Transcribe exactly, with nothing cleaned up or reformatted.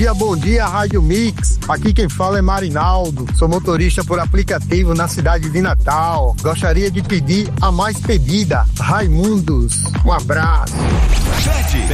dia, bom dia, Rádio Mix. Aqui quem fala é Marinaldo. Sou motorista por aplicativo na cidade de Natal. Gostaria de pedir a mais pedida, Raimundos. Um abraço.